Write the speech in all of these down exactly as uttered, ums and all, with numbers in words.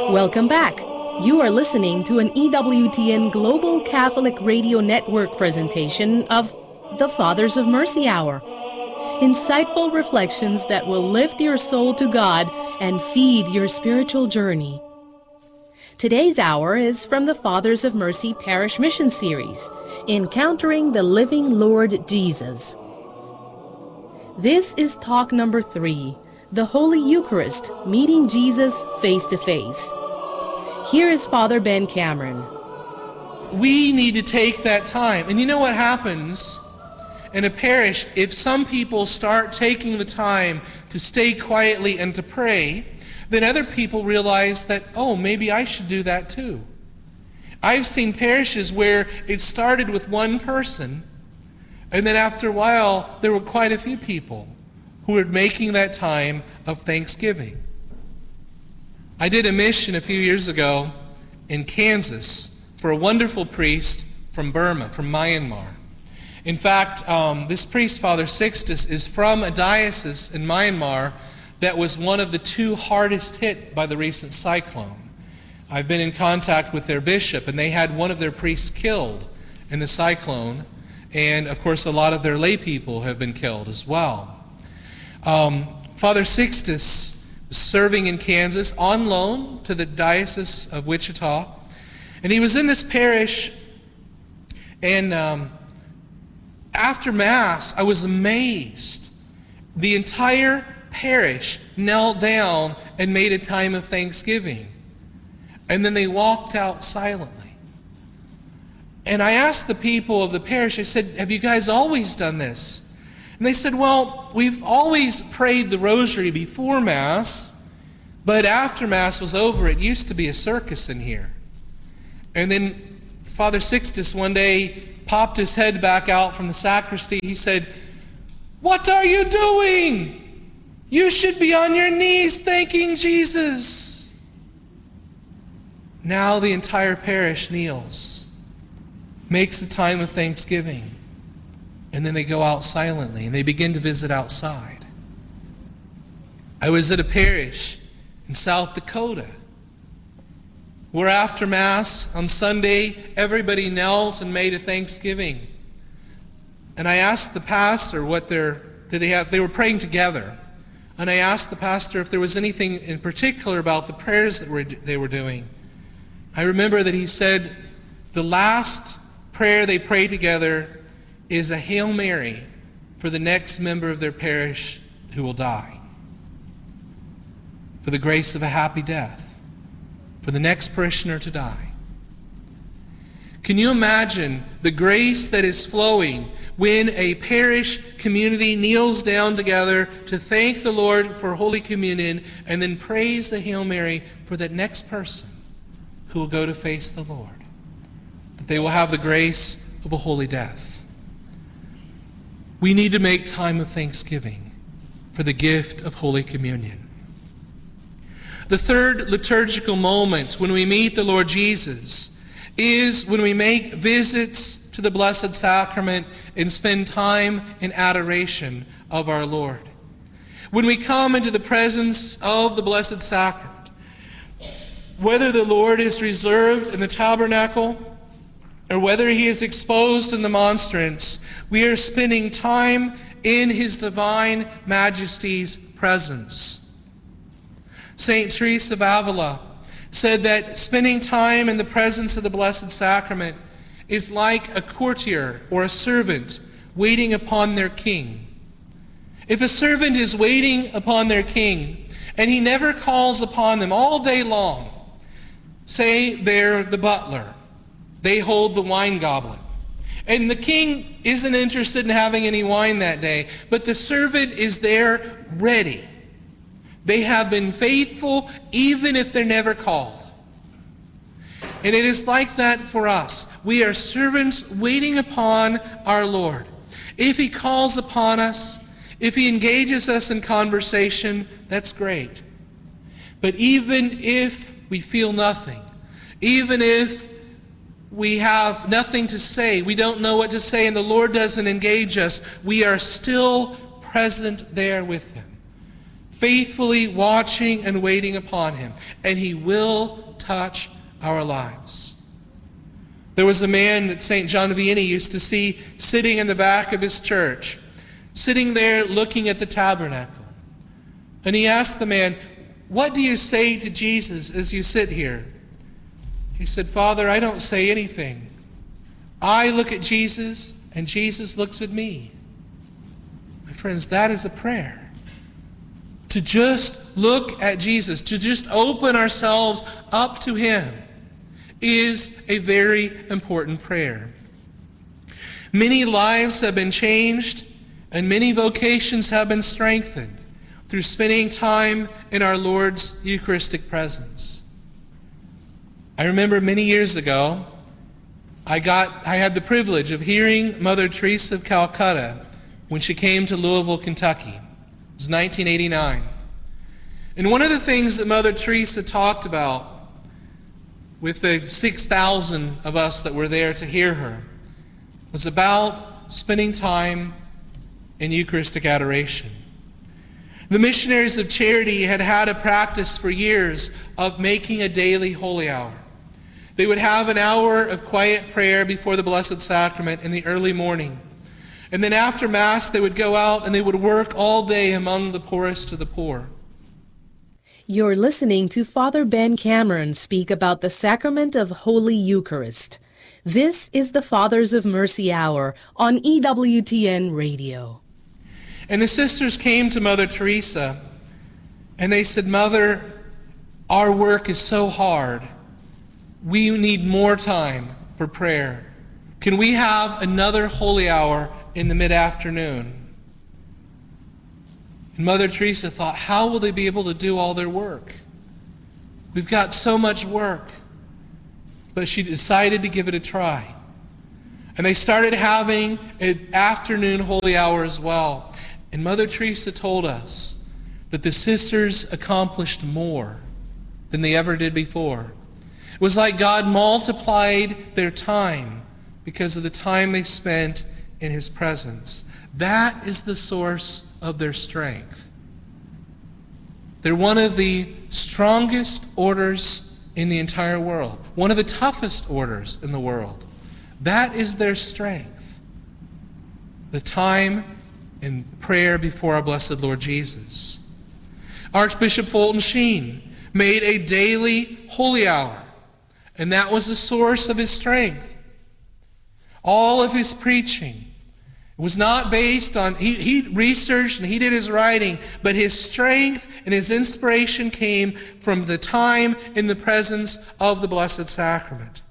Welcome back. You are listening to an E W T N Global Catholic Radio Network presentation of the Fathers of Mercy Hour. Insightful reflections that will lift your soul to God and feed your spiritual journey. Today's hour is from the Fathers of Mercy Parish Mission Series, Encountering the Living Lord Jesus. This is talk number three, the Holy Eucharist, meeting Jesus face to face. Here is Father Ben Cameron. We need to take that time. And you know what happens in a parish if some people start taking the time to stay quietly and to pray, then other people realize that, oh, maybe I should do that too. I've seen parishes where it started with one person, and then after a while, there were quite a few people who were making that time of thanksgiving. I did a mission a few years ago in Kansas for a wonderful priest from Burma, from Myanmar. In fact, um, this priest, Father Sixtus, is from a diocese in Myanmar that was one of the two hardest hit by the recent cyclone. I've been in contact with their bishop, and they had one of their priests killed in the cyclone, and of course a lot of their lay people have been killed as well. Um, Father Sixtus was serving in Kansas on loan to the Diocese of Wichita, and he was in this parish, and um, after Mass I was amazed. The entire parish knelt down and made a time of thanksgiving. And then they walked out silently. And I asked the people of the parish, I said, have you guys always done this? And they said, well, we've always prayed the rosary before Mass, but after Mass was over, it used to be a circus in here. And then Father Sixtus one day popped his head back out from the sacristy. He said, what are you doing? You should be on your knees thanking Jesus. Now the entire parish kneels, makes a time of thanksgiving, and then they go out silently and they begin to visit outside. I was at a parish in South Dakota where after Mass on Sunday, everybody knelt and made a thanksgiving. And I asked the pastor what their, did they have, they were praying together. And I asked the pastor if there was anything in particular about the prayers that were, they were doing. I remember that he said the last prayer they pray together is a Hail Mary for the next member of their parish who will die, for the grace of a happy death, for the next parishioner to die. Can you imagine the grace that is flowing when a parish community kneels down together to thank the Lord for Holy Communion and then praise the Hail Mary for that next person who will go to face the Lord, that they will have the grace of a holy death? We need to make time of thanksgiving for the gift of Holy Communion. The third liturgical moment when we meet the Lord Jesus is when we make visits to the Blessed Sacrament and spend time in adoration of our Lord. When we come into the presence of the Blessed Sacrament, whether the Lord is reserved in the tabernacle or whether he is exposed in the monstrance, we are spending time in his divine majesty's presence. Saint Teresa of Avila said that spending time in the presence of the Blessed Sacrament is like a courtier or a servant waiting upon their king. If a servant is waiting upon their king and he never calls upon them all day long, say they're the butler, they hold the wine goblet, and the king isn't interested in having any wine that day, but the servant is there ready. They have been faithful even if they're never called. And it is like that for us. We are servants waiting upon our Lord. If he calls upon us, if he engages us in conversation, that's great. But even if we feel nothing, even if we have nothing to say, we don't know what to say, and the Lord doesn't engage us, we are still present there with him, faithfully watching and waiting upon him, and he will touch our lives. There was a man that Saint John Vianney used to see sitting in the back of his church, sitting there looking at the tabernacle. And he asked the man, "What do you say to Jesus as you sit here?" He said, "Father, I don't say anything. I look at Jesus, and Jesus looks at me." My friends, that is a prayer. To just look at Jesus, to just open ourselves up to him, is a very important prayer. Many lives have been changed, and many vocations have been strengthened through spending time in our Lord's Eucharistic presence. I remember many years ago, I got I had the privilege of hearing Mother Teresa of Calcutta when she came to Louisville, Kentucky. It was nineteen eighty-nine. And one of the things that Mother Teresa talked about with the six thousand of us that were there to hear her was about spending time in Eucharistic adoration. The missionaries of charity had had a practice for years of making a daily holy hour. They would have an hour of quiet prayer before the Blessed Sacrament in the early morning. And then after Mass, they would go out and they would work all day among the poorest of the poor. You're listening to Father Ben Cameron speak about the sacrament of Holy Eucharist. This is the Fathers of Mercy Hour on E W T N Radio. And the sisters came to Mother Teresa and they said, "Mother, our work is so hard. We need more time for prayer. Can we have another holy hour in the mid-afternoon?" And Mother Teresa thought, how will they be able to do all their work? We've got so much work. But she decided to give it a try. And they started having an afternoon holy hour as well. And Mother Teresa told us that the sisters accomplished more than they ever did before. It was like God multiplied their time because of the time they spent in his presence. That is the source of their strength. They're one of the strongest orders in the entire world, one of the toughest orders in the world. That is their strength. The time in prayer before our blessed Lord Jesus. Archbishop Fulton Sheen made a daily holy hour, and that was the source of his strength. All of his preaching was not based on, he, he researched and he did his writing, but his strength and his inspiration came from the time in the presence of the Blessed Sacrament.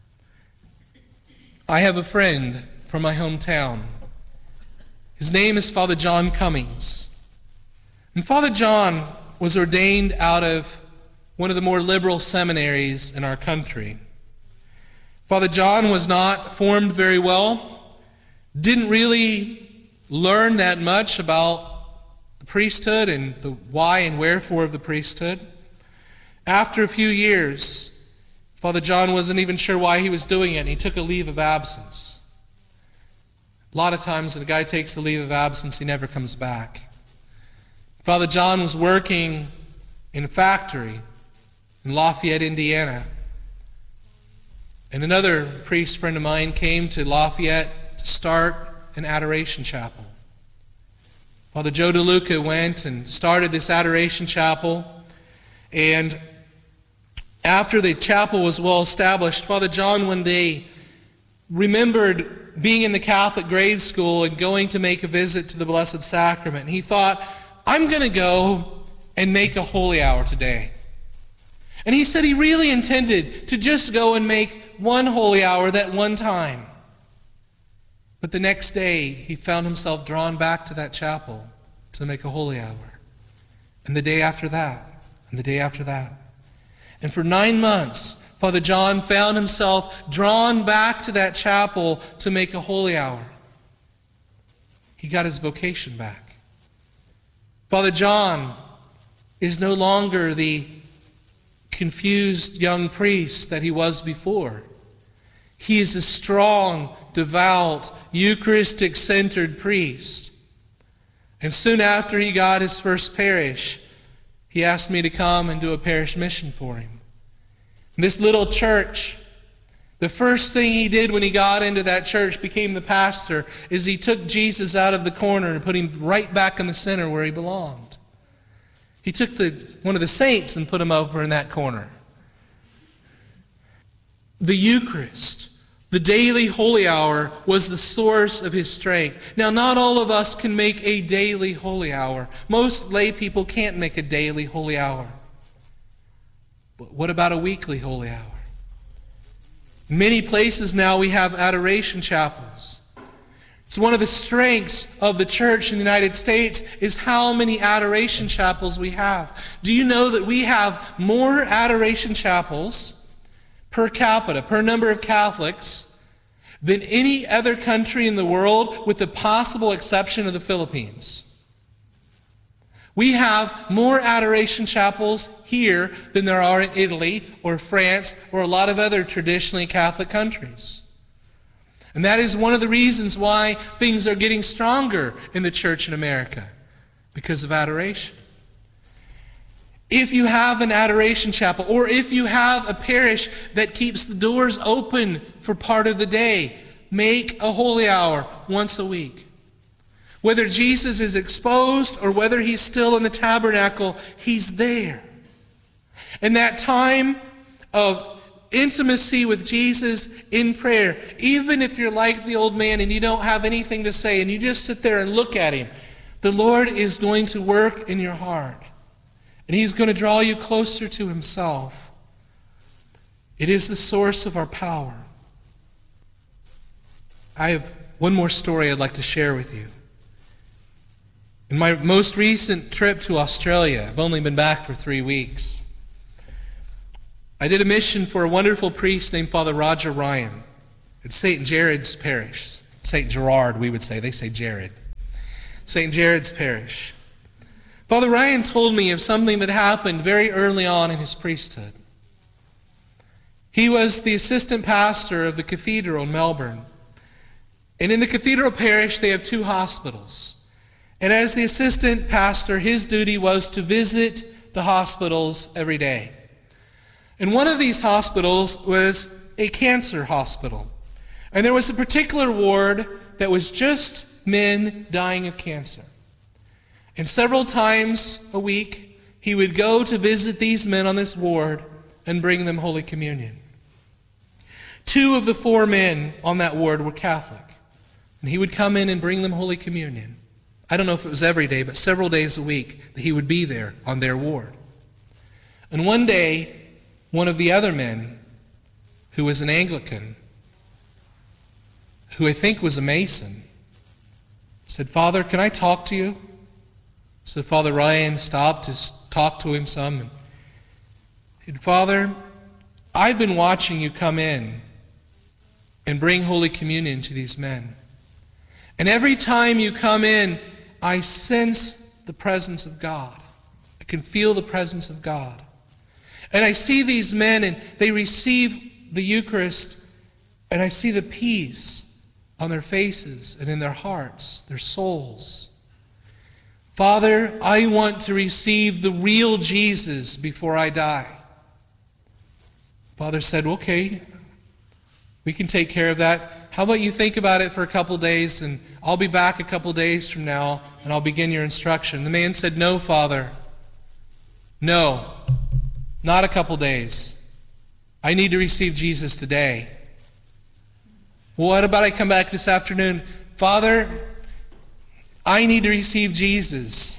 I have a friend from my hometown. His name is Father John Cummings. And Father John was ordained out of one of the more liberal seminaries in our country. Father John was not formed very well, didn't really learn that much about the priesthood and the why and wherefore of the priesthood. After a few years, Father John wasn't even sure why he was doing it, and he took a leave of absence. A lot of times when a guy takes a leave of absence, he never comes back. Father John was working in a factory in Lafayette, Indiana. And another priest friend of mine came to Lafayette to start an adoration chapel. Father Joe DeLuca went and started this adoration chapel. And after the chapel was well established, Father John one day remembered being in the Catholic grade school and going to make a visit to the Blessed Sacrament. He thought, I'm going to go and make a holy hour today. And he said he really intended to just go and make one holy hour that one time. But the next day, he found himself drawn back to that chapel to make a holy hour. And the day after that, and the day after that. And for nine months, Father John found himself drawn back to that chapel to make a holy hour. He got his vocation back. Father John is no longer the confused young priest that he was before. He is a strong, devout, Eucharistic-centered priest. And soon after he got his first parish, he asked me to come and do a parish mission for him. And this little church, the first thing he did when he got into that church, became the pastor, is he took Jesus out of the corner and put him right back in the center where he belonged. He took the one of the saints and put him over in that corner. The Eucharist, the daily holy hour, was the source of his strength. Now, not all of us can make a daily holy hour. Most lay people can't make a daily holy hour. But what about a weekly holy hour? In many places now we have adoration chapels. It's one of the strengths of the church in the United States is how many adoration chapels we have. Do you know that we have more adoration chapels per capita, per number of Catholics, than any other country in the world, with the possible exception of the Philippines? We have more adoration chapels here than there are in Italy or France or a lot of other traditionally Catholic countries. And that is one of the reasons why things are getting stronger in the church in America, because of adoration. If you have an adoration chapel, or if you have a parish that keeps the doors open for part of the day, make a holy hour once a week. Whether Jesus is exposed or whether he's still in the tabernacle, he's there. And that time of intimacy with Jesus in prayer, even if you're like the old man and you don't have anything to say and you just sit there and look at him, the Lord is going to work in your heart. And he's going to draw you closer to himself. It is the source of our power. I have one more story I'd like to share with you. In my most recent trip to Australia, I've only been back for three weeks, I did a mission for a wonderful priest named Father Roger Ryan at Saint Jared's Parish. Saint Gerard, we would say. They say Jared. Saint Jared's Parish. Father Ryan told me of something that happened very early on in his priesthood. He was the assistant pastor of the cathedral in Melbourne. And in the cathedral parish, they have two hospitals. And as the assistant pastor, his duty was to visit the hospitals every day. And one of these hospitals was a cancer hospital. And there was a particular ward that was just men dying of cancer. And several times a week, he would go to visit these men on this ward and bring them Holy Communion. Two of the four men on that ward were Catholic. And he would come in and bring them Holy Communion. I don't know if it was every day, but several days a week that he would be there on their ward. And one day, one of the other men, who was an Anglican, who I think was a Mason, said, "Father, can I talk to you?" So Father Ryan stopped to talk to him some. And said, "Father, I've been watching you come in and bring Holy Communion to these men. And every time you come in, I sense the presence of God. I can feel the presence of God. And I see these men and they receive the Eucharist, and I see the peace on their faces and in their hearts, their souls. Father, I want to receive the real Jesus before I die." Father said, "Okay, we can take care of that. How about you think about it for a couple days, and I'll be back a couple days from now, and I'll begin your instruction." The man said, "No, Father. No, not a couple days. I need to receive Jesus today." "Well, what about I come back this afternoon?" "Father, I need to receive Jesus.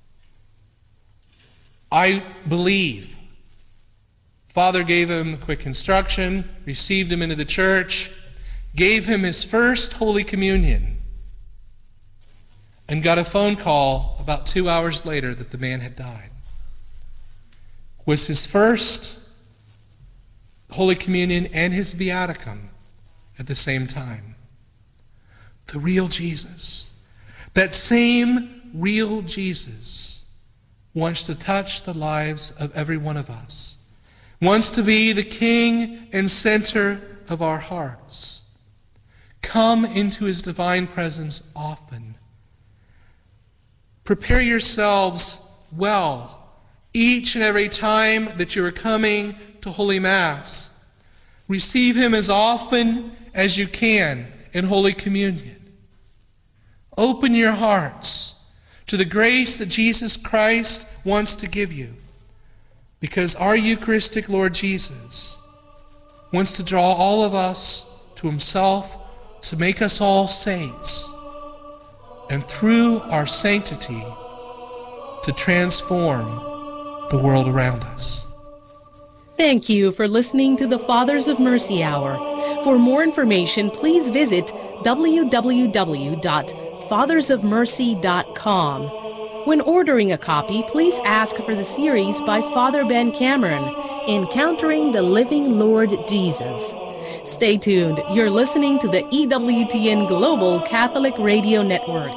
I believe." Father gave him a quick instruction, received him into the church, gave him his first Holy Communion, and got a phone call about two hours later that the man had died. It was his first Holy Communion and his Viaticum at the same time. The real Jesus. That same real Jesus wants to touch the lives of every one of us. Wants to be the king and center of our hearts. Come into his divine presence often. Prepare yourselves well each and every time that you are coming to Holy Mass. Receive him as often as you can in Holy Communion. Open your hearts to the grace that Jesus Christ wants to give you, because our Eucharistic Lord Jesus wants to draw all of us to himself, to make us all saints, and through our sanctity to transform the world around us. Thank you for listening to the Fathers of Mercy Hour. For more information, please visit w w w dot fathers of mercy dot com. When ordering a copy, please ask for the series by Father Ben Cameron, Encountering the Living Lord Jesus. Stay tuned. You're listening to the E W T N Global Catholic Radio Network.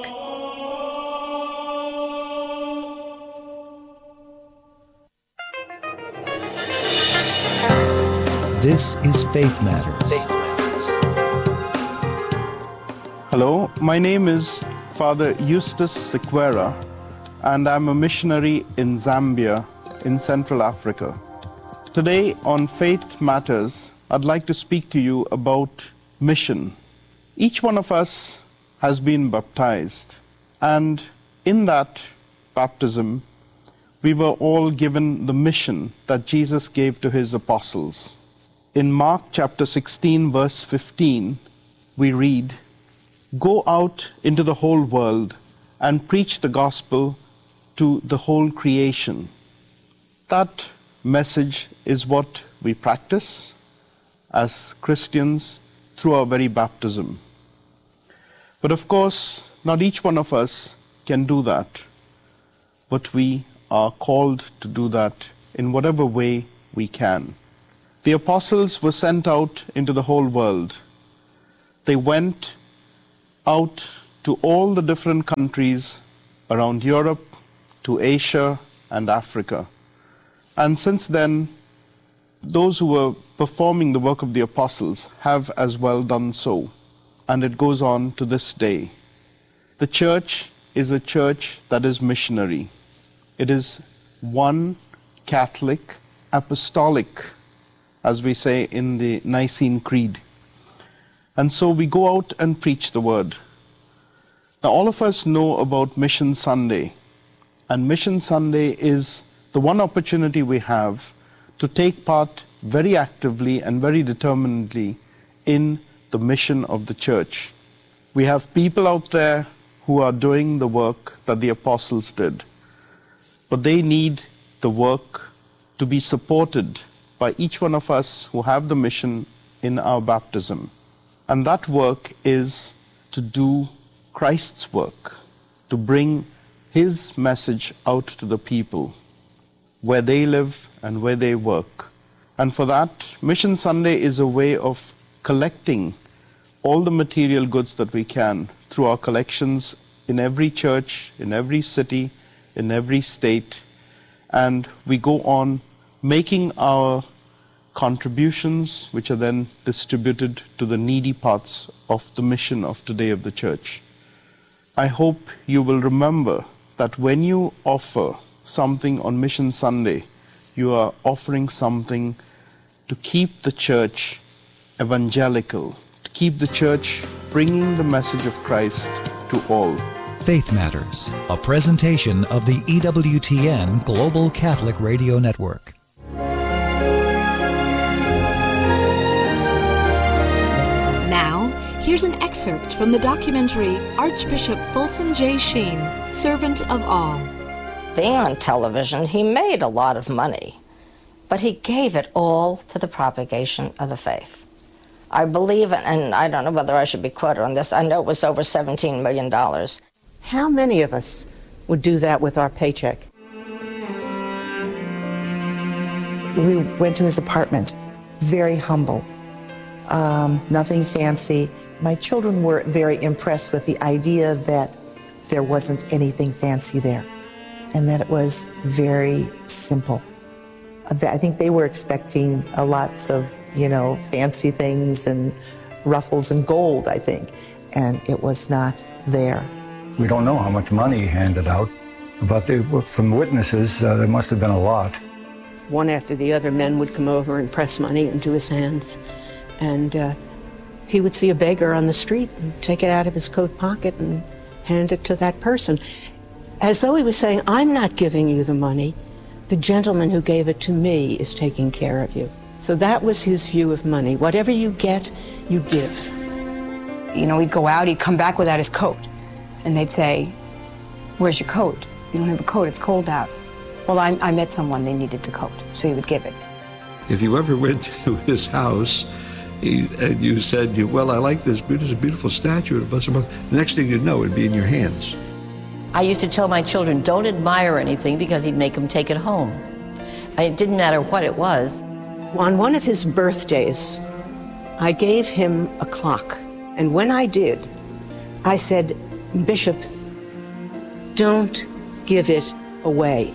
This is Faith Matters. Hello, my name is Father Eustace Sequeira, and I'm a missionary in Zambia, in Central Africa. Today on Faith Matters, I'd like to speak to you about mission. Each one of us has been baptized, and in that baptism, we were all given the mission that Jesus gave to his apostles. In Mark chapter sixteen, verse fifteen, we read, "Go out into the whole world and preach the gospel to the whole creation." That message is what we practice as Christians through our very baptism. But of course, not each one of us can do that, but we are called to do that in whatever way we can. The apostles were sent out into the whole world. They went out to all the different countries around Europe, to Asia and Africa. And since then, those who were performing the work of the apostles have as well done so. And it goes on to this day. The church is a church that is missionary. It is one Catholic, apostolic, as we say in the Nicene Creed. And so we go out and preach the word. Now, all of us know about Mission Sunday. And Mission Sunday is the one opportunity we have to take part very actively and very determinedly in the mission of the church. We have people out there who are doing the work that the apostles did. But they need the work to be supported by each one of us who have the mission in our baptism. And that work is to do Christ's work, to bring his message out to the people where they live and where they work. And for that, Mission Sunday is a way of collecting all the material goods that we can through our collections in every church, in every city, in every state. And we go on making our contributions, which are then distributed to the needy parts of the mission of today of the church. I hope you will remember that when you offer something on Mission Sunday, you are offering something to keep the church evangelical, to keep the church bringing the message of Christ to all. Faith Matters, a presentation of the E W T N Global Catholic Radio Network. Now, here's an excerpt from the documentary Archbishop Fulton J. Sheen, Servant of All. Being on television, he made a lot of money, but he gave it all to the propagation of the faith. I believe, and I don't know whether I should be quoted on this, I know it was over seventeen million dollars. How many of us would do that with our paycheck? We went to his apartment, very humble, um, nothing fancy. My children were very impressed with the idea that there wasn't anything fancy there and that it was very simple. I think they were expecting uh, lots of, you know, fancy things and ruffles and gold, I think, and it was not there. We don't know how much money he handed out, But they, from witnesses, uh, there must have been a lot. One after the other, men would come over and press money into his hands. And uh, he would see a beggar on the street and take it out of his coat pocket and hand it to that person. As though he was saying, I'm not giving you the money. The gentleman who gave it to me is taking care of you. So that was his view of money. Whatever you get, you give. You know, he'd go out, he'd come back without his coat. And they'd say, where's your coat? You don't have a coat, it's cold out. Well, I, I met someone, they needed the coat, so he would give it. If you ever went to his house he, and you said, well, I like this, there's a beautiful statue, the next thing you'd know, it'd be in your hands. I used to tell my children, don't admire anything because he'd make them take it home. It didn't matter what it was. On one of his birthdays, I gave him a clock. And when I did, I said, Bishop, don't give it away.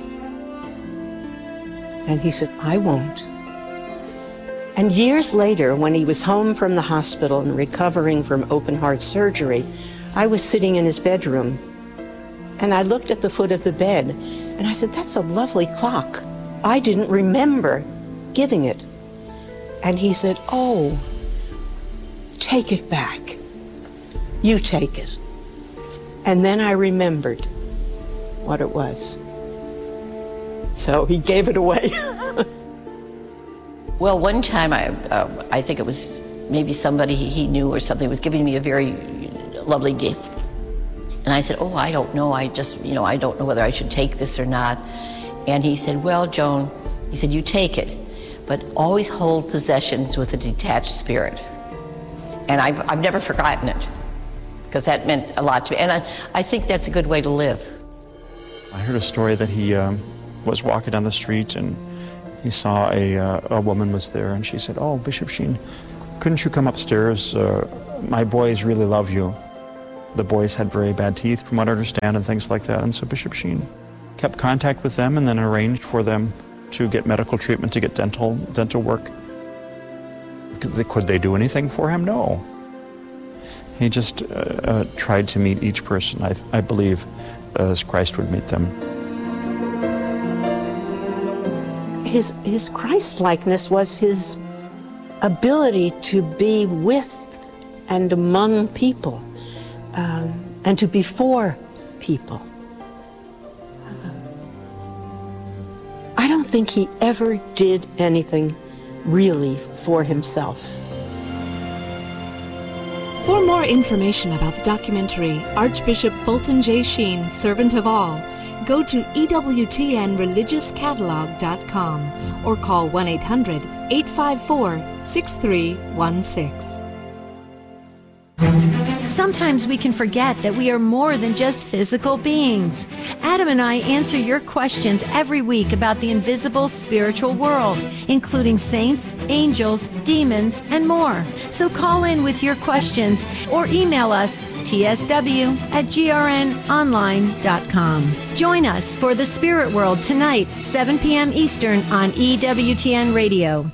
And he said, I won't. And years later, when he was home from the hospital and recovering from open heart surgery, I was sitting in his bedroom. And I looked at the foot of the bed, and I said, that's a lovely clock. I didn't remember giving it. And he said, oh, take it back. You take it. And then I remembered what it was. So he gave it away. Well, one time, I, uh, I think it was maybe somebody he knew or something was giving me a very lovely gift. And I said, oh, I don't know. I just, you know, I don't know whether I should take this or not. And he said, well, Joan, he said, you take it, but always hold possessions with a detached spirit. And I've, I've never forgotten it, because that meant a lot to me. And I, I think that's a good way to live. I heard a story that he um, was walking down the street and he saw a, uh, a woman was there, and she said, oh, Bishop Sheen, couldn't you come upstairs? Uh, my boys really love you. The boys had very bad teeth, from what I understand, and things like that. And so Bishop Sheen kept contact with them and then arranged for them to get medical treatment, to get dental dental work. Could they do anything for him? No. He just uh, uh, tried to meet each person, I, I believe, as Christ would meet them. His, his Christ-likeness was his ability to be with and among people, um, and to be for people. I don't think he ever did anything really for himself. For more information about the documentary Archbishop Fulton J. Sheen, Servant of All, go to E W T N religious catalog dot com or call one eight hundred, eight five four, six three one six. Sometimes we can forget that we are more than just physical beings. Adam and I answer your questions every week about the invisible spiritual world, including saints, angels, demons, and more. So call in with your questions or email us t s w at g r n online dot com. Join us for the Spirit World tonight, seven p.m. Eastern on E W T N Radio.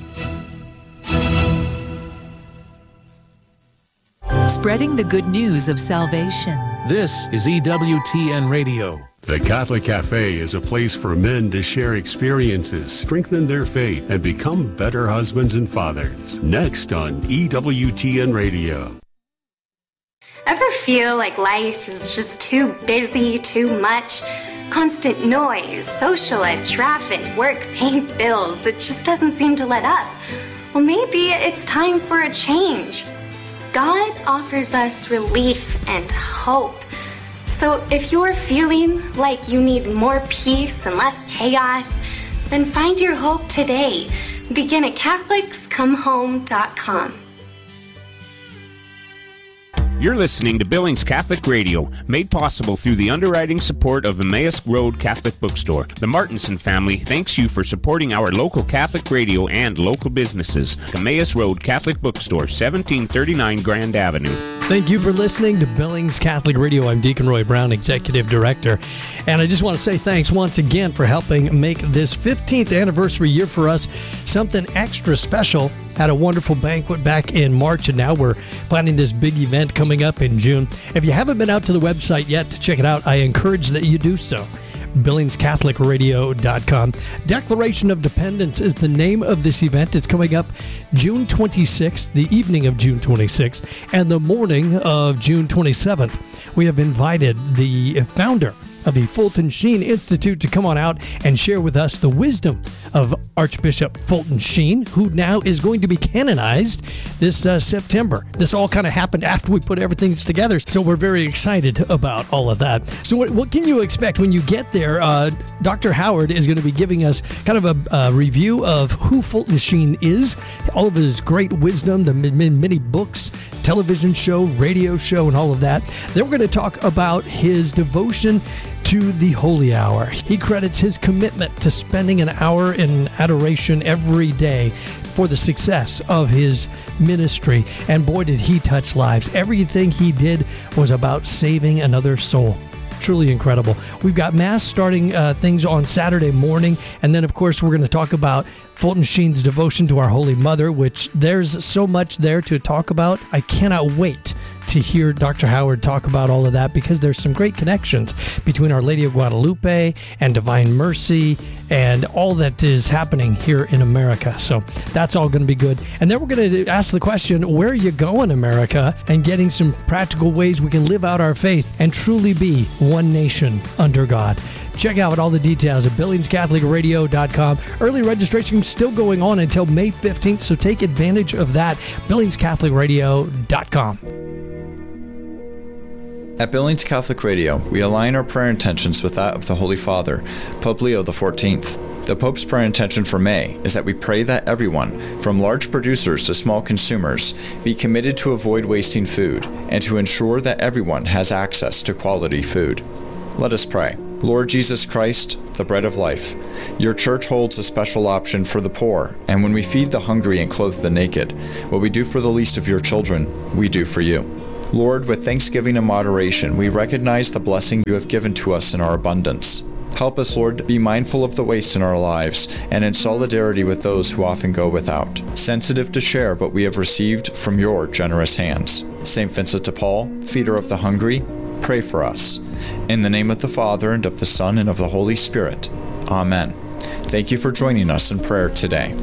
Spreading the good news of salvation. This is E W T N Radio. The Catholic Cafe is a place for men to share experiences, strengthen their faith, and become better husbands and fathers. Next on E W T N Radio. Ever feel like life is just too busy, too much? Constant noise, social ed, traffic, work, paint, bills. It just doesn't seem to let up. Well, maybe it's time for a change. God offers us relief and hope. So if you're feeling like you need more peace and less chaos, then find your hope today. Begin at Catholics Come Home dot com. You're listening to Billings Catholic Radio, made possible through the underwriting support of Emmaus Road Catholic Bookstore. The Martinson family thanks you for supporting our local Catholic radio and local businesses. Emmaus Road Catholic Bookstore, seventeen thirty-nine Grand Avenue. Thank you for listening to Billings Catholic Radio. I'm Deacon Roy Brown, Executive Director. And I just want to say thanks once again for helping make this fifteenth anniversary year for us something extra special. Had a wonderful banquet back in March, and now we're planning this big event coming up in June. If you haven't been out to the website yet to check it out, I encourage that you do so. Billings Catholic Radio dot com. Declaration of Dependence is the name of this event. It's coming up June twenty-sixth, the evening of June twenty-sixth, and the morning of June twenty-seventh. We have invited the founder of the Fulton Sheen Institute to come on out and share with us the wisdom of Archbishop Fulton Sheen, who now is going to be canonized this uh, September. This all kind of happened after we put everything together, so we're very excited about all of that. So what, what can you expect when you get there? Uh, Doctor Howard is going to be giving us kind of a, a review of who Fulton Sheen is, all of his great wisdom, the many, many books, television show, radio show, and all of that. Then we're going to talk about his devotion to the Holy Hour. He credits his commitment to spending an hour in adoration every day for the success of his ministry. And boy, did he touch lives. Everything he did was about saving another soul. Truly incredible. We've got Mass starting uh, things on Saturday morning. And then, of course, we're going to talk about Fulton Sheen's devotion to our Holy Mother, which there's so much there to talk about. I cannot wait to hear Doctor Howard talk about all of that, because there's some great connections between Our Lady of Guadalupe and Divine Mercy and all that is happening here in America. So that's all going to be good. And then we're going to ask the question, where are you going, America? And getting some practical ways we can live out our faith and truly be one nation under God. Check out all the details at Billings Catholic Radio dot com. Early registration is still going on until May fifteenth, so take advantage of that. Billings Catholic Radio dot com. At Billings Catholic Radio, we align our prayer intentions with that of the Holy Father, Pope Leo the fourteenth. The Pope's prayer intention for May is that we pray that everyone, from large producers to small consumers, be committed to avoid wasting food and to ensure that everyone has access to quality food. Let us pray. Lord Jesus Christ, the bread of life, your church holds a special option for the poor, and when we feed the hungry and clothe the naked, what we do for the least of your children, we do for you. Lord, with thanksgiving and moderation, we recognize the blessing you have given to us in our abundance. Help us, Lord, to be mindful of the waste in our lives and in solidarity with those who often go without, sensitive to share what we have received from your generous hands. Saint Vincent de Paul, feeder of the hungry, pray for us. In the name of the Father, and of the Son, and of the Holy Spirit. Amen. Thank you for joining us in prayer today.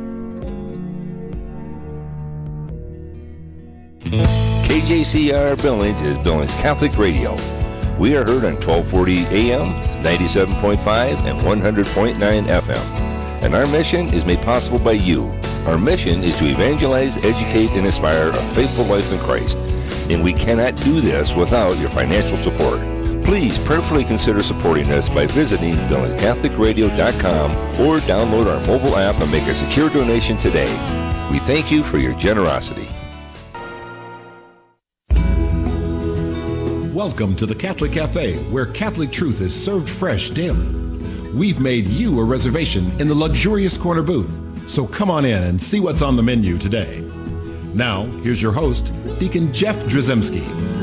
K J C R Billings is Billings Catholic Radio. We are heard on twelve forty A M, ninety-seven point five, and one hundred point nine F M. And our mission is made possible by you. Our mission is to evangelize, educate, and inspire a faithful life in Christ. And we cannot do this without your financial support. Please prayerfully consider supporting us by visiting Billings Catholic Radio dot com or download our mobile app and make a secure donation today. We thank you for your generosity. Welcome to the Catholic Cafe, where Catholic truth is served fresh daily. We've made you a reservation in the luxurious corner booth, so come on in and see what's on the menu today. Now, here's your host, Deacon Jeff Drzymski.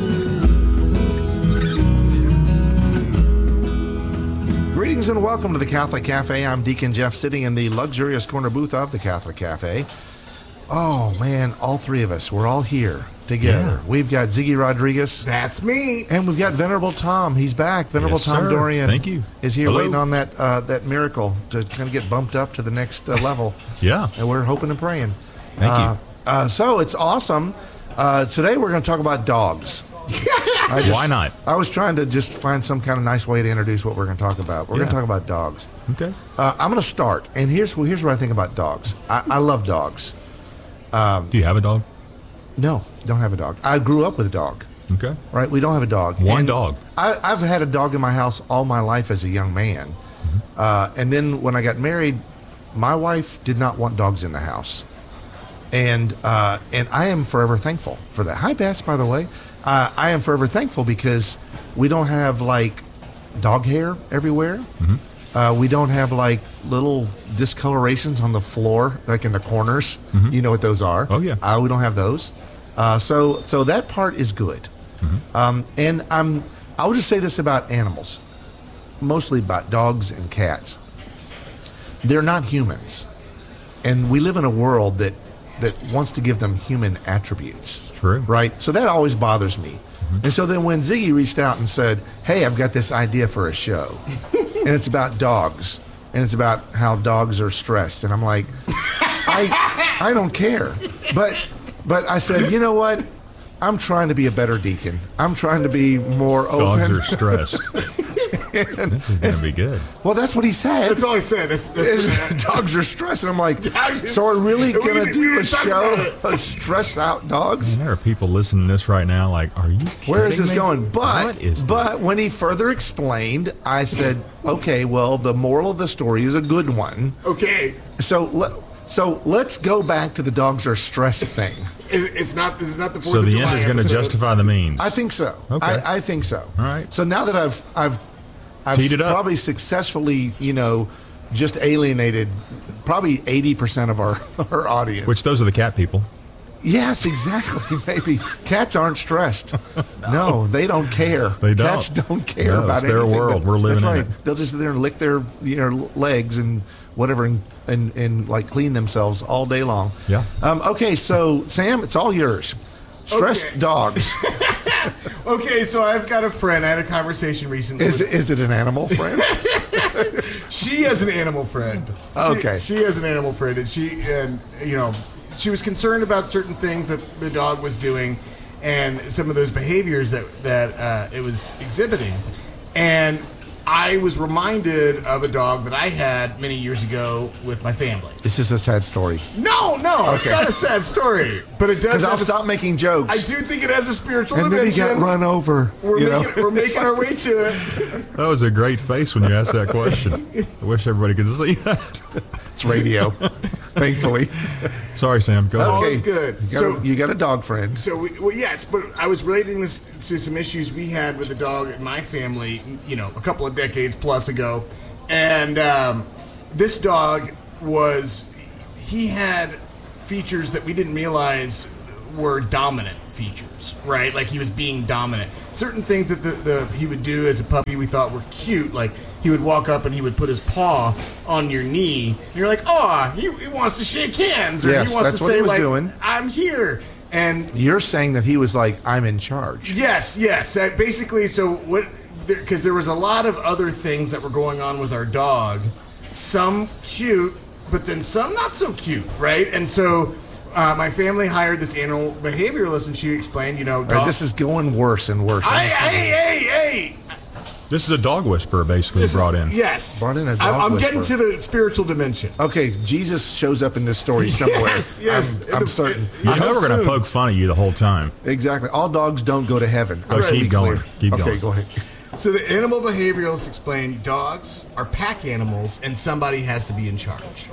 Greetings and welcome to the Catholic Cafe. I'm Deacon Jeff, sitting in the luxurious corner booth of the Catholic Cafe. Oh man, all three of us, we're all here together. Yeah. We've got Ziggy Rodriguez. That's me. And we've got Venerable Tom. He's back. Venerable Yes, Tom sir. Dorian. Thank you. Is here Hello. waiting on that uh, that miracle to kind of get bumped up to the next uh, level. Yeah. And we're hoping and praying. Thank uh, you. Uh, so it's awesome. Uh, today we're going to talk about dogs. I just, Why not? I was trying to just find some kind of nice way to introduce what we're going to talk about. We're Yeah. going to talk about dogs. Okay. Uh, I'm going to start, and here's well, here's what I think about dogs. I, I love dogs. Um, Do you have a dog? No, don't have a dog. I grew up with a dog. Okay. Right, we don't have a dog. One And dog. I, I've had a dog in my house all my life as a young man, Mm-hmm. uh, and then when I got married, my wife did not want dogs in the house, and uh, and I am forever thankful for that. Hi, Bess, by the way. Uh, I am forever thankful because we don't have like dog hair everywhere. Mm-hmm. Uh, we don't have like little discolorations on the floor, like in the corners. Mhm. You know what those are? Oh, yeah. Uh, we don't have those. Uh, so so that part is good. Mm-hmm. Um, and I'm I'll just say this about animals, mostly about dogs and cats. They're not humans, and we live in a world that that wants to give them human attributes. True. Right? So that always bothers me. Mm-hmm. And so then when Ziggy reached out and said, hey, I've got this idea for a show, and it's about dogs, and it's about how dogs are stressed, and I'm like, I I don't care. But but I said, you know what? I'm trying to be a better deacon. I'm trying to be more open. Dogs are stressed. and, this is going to be good. Well, that's what he said. That's all he said. That's, that's, dogs are stressed. And I'm like, so we're really going to do a show of stressed out dogs? Man, there are people listening to this right now like, are you kidding Where is this me? going? But, what is but when he further explained, I said, okay, well, the moral of the story is a good one. Okay. So, le- so let's go back to the dogs are stressed thing. It's not. This is not the Fourth So of the July end is going to episode. justify the means. I think so. Okay. I, I think so. All right. So now that I've I've I've Teed it up. probably successfully, you know, just alienated probably eighty percent of our, our audience. Which those are the cat people. Yes, exactly. Maybe cats aren't stressed. no. no, they don't care. They don't. Cats don't care No, about it's their anything. world. But- We're living that's in right. it. They'll just sit there and lick their you know legs and whatever and, and and like clean themselves all day long. Yeah. Um, okay, so Sam, it's all yours. Stressed Okay. dogs. Okay, so I've got a friend. I had a conversation recently. Is with- is it an animal friend? She has an animal friend. She- Okay. She, has an animal friend, and she, and you know, she was concerned about certain things that the dog was doing, and some of those behaviors that that uh, it was exhibiting, and I was reminded of a dog that I had many years ago with my family. This is a sad story. No, no, it's Okay. not a sad story, but it does. Because I'll have a- stop making jokes. I do think it has a spiritual and then he dimension. got run over. We're you know? making, we're making our way to it. That was a great face when you asked that question. I wish everybody could see that. It's radio, thankfully. Sorry, Sam. Go ahead. Oh, it's good. You got, So- a, you got a dog friend. So, we, well, yes, but I was relating this to some issues we had with the dog in my family, you know, a couple of decades plus ago. And um, this dog was, he had features that we didn't realize were dominant features, right? Like he was being dominant. Certain things that the, the he would do as a puppy we thought were cute, like he would walk up and he would put his paw on your knee. And you're like, oh, he, he wants to shake hands, or Yes, he wants that's to what say he was like, doing. I'm here. And You're saying that he was like, I'm in charge. yes, yes, that basically. So what? Because there was a lot of other things that were going on with our dog. Some cute, but then some not so cute, right? And so. Uh, my family hired this animal behavioralist, and she explained, you know, All right, this is going worse and worse. Hey, hey, hey, hey! This is a dog whisperer basically This brought is- in. Yes. Brought in a I'm, dog I'm getting whisperer. to the spiritual dimension. Okay, Jesus shows up in this story somewhere. Yes, yes. I'm, I'm certain. You I know hope we're going to soon. poke fun at you the whole time. Exactly. All dogs don't go to heaven. Oh, I'm keep be going. clear. Keep okay, going. go ahead. So the animal behavioralist explained dogs are pack animals, and somebody has to be in charge.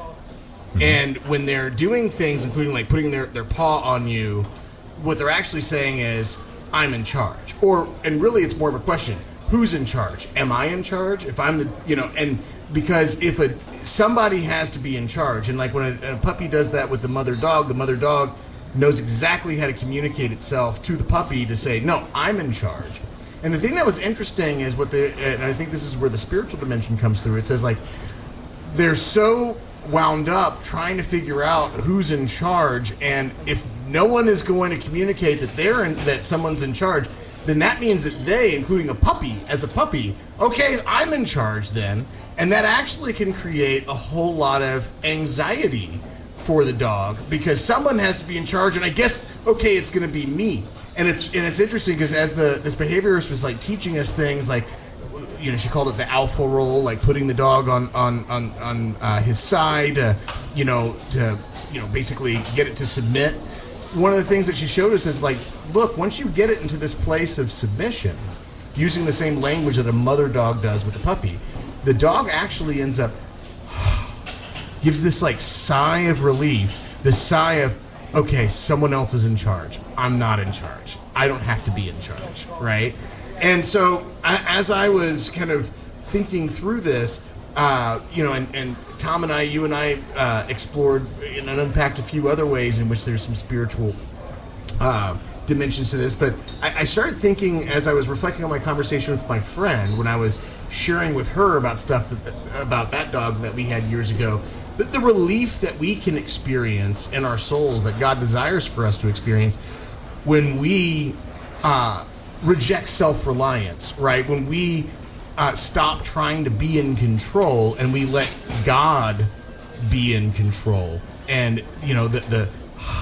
And when they're doing things, including like putting their, their paw on you, what they're actually saying is, I'm in charge. Or, and really it's more of a question, who's in charge? Am I in charge? If I'm the, you know, and because if a somebody has to be in charge, and like when a, a puppy does that with the mother dog, the mother dog knows exactly how to communicate itself to the puppy to say, no, I'm in charge. And the thing that was interesting is what the, and I think this is where the spiritual dimension comes through. It says like, they're so wound up trying to figure out who's in charge, and if no one is going to communicate that they're in, that someone's in charge, then that means that they, including a puppy, as a puppy, okay, I'm in charge then, and that actually can create a whole lot of anxiety for the dog because someone has to be in charge, and I guess okay, it's going to be me, and it's and it's interesting because as the this behaviorist was like teaching us things like. You know, she called it the alpha role, like putting the dog on on on, on uh, his side, uh, you know, to you know basically get it to submit. One of the things that she showed us is like, look, once you get it into this place of submission, using the same language that a mother dog does with a puppy, the dog actually ends up gives this like sigh of relief, this sigh of, okay, someone else is in charge. I'm not in charge. I don't have to be in charge, right? And so, a- as I was kind of thinking through this, uh, you know, and, and Tom and I, you and I, uh, explored and unpacked a few other ways in which there's some spiritual uh, dimensions to this, but I, I started thinking as I was reflecting on my conversation with my friend when I was sharing with her about stuff that, about that dog that we had years ago, that the relief that we can experience in our souls that God desires for us to experience when we uh, reject self-reliance, right? When we uh, stop trying to be in control and we let God be in control. And, you know, the the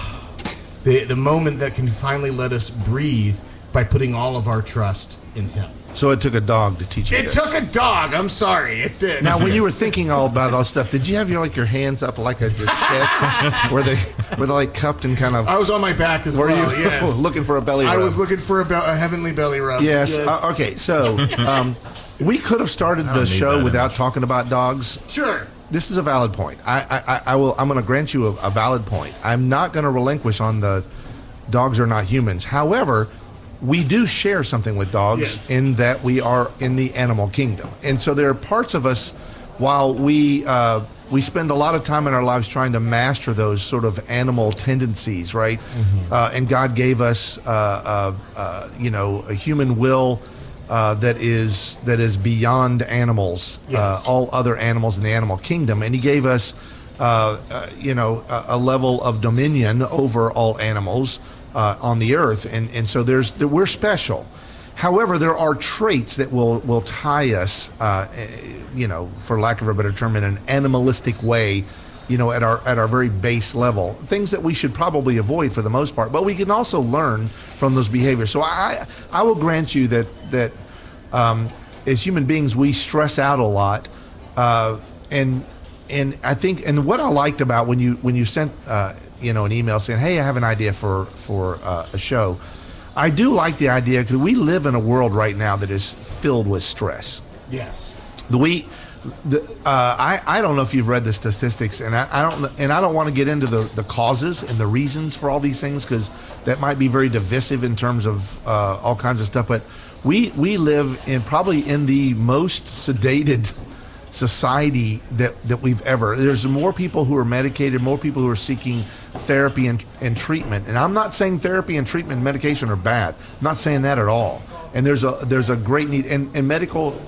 the, the moment that can finally let us breathe by putting all of our trust in Him. So it took a dog to teach you It this. took a dog. I'm sorry. It did. Now, when you were thinking all about all stuff, did you have your like your hands up like a your chest, were they were they like cupped and kind of? I was on my back as were well. you Yes. looking for a belly rub? I was looking for a, be- a heavenly belly rub. Yes. Uh, okay. So um, we could have started I the don't need show that without talking about dogs. Sure. This is a valid point. I I, I- I will. I'm going to grant you a, a valid point. I'm not going to relinquish on the dogs are not humans. However, we do share something with dogs Yes. in that we are in the animal kingdom, and so there are parts of us. While we uh, we spend a lot of time in our lives trying to master those sort of animal tendencies, right? Mm-hmm. Uh, and God gave us, uh, uh, uh, you know, a human will uh, that is that is beyond animals, Yes. uh, all other animals in the animal kingdom, and He gave us, uh, uh, you know, a, a level of dominion over all animals uh, on the earth, and and so there's we're special. However, there are traits that will will tie us, uh, you know, for lack of a better term, in an animalistic way, you know, at our at our very base level. Things that we should probably avoid for the most part, but we can also learn from those behaviors. So I I will grant you that that um, as human beings we stress out a lot, uh, and and I think and what I liked about when you when you sent uh, you know an email saying, hey, I have an idea for for uh, a show. I do like the idea because we live in a world right now that is filled with stress. Yes. The we, the, uh, I I don't know if you've read the statistics, and I, I don't and I don't want to get into the, the causes and the reasons for all these things because that might be very divisive in terms of uh, all kinds of stuff. But we we live in probably in the most sedated society that, that we've ever. There's more people who are medicated, more people who are seeking therapy and, and treatment. And I'm not saying therapy and treatment and medication are bad. I'm not saying that at all. And there's a there's a great need. And, and medical